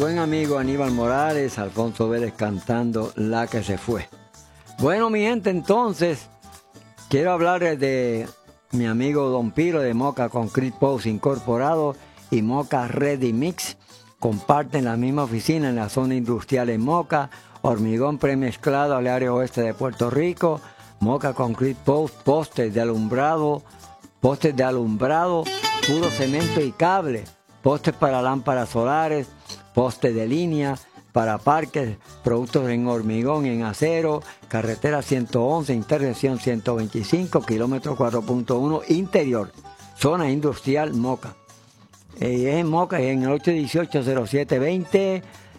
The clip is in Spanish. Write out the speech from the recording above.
buen amigo Aníbal Morales, Alfonso Vélez cantando La que se fue. Bueno, mi gente, entonces, quiero hablarles de mi amigo Don Piro de Moca Concrete Post Incorporado y Moca Ready Mix. Comparten la misma oficina en la zona industrial en Moca, hormigón premezclado al área oeste de Puerto Rico, Moca Concrete Post, postes de alumbrado, puro cemento y cable, postes para lámparas solares, postes de línea, para parques, productos en hormigón y en acero, carretera 111, intersección 125, kilómetro 4.1, interior, zona industrial Moca. Es en Moca, en el 818-0720,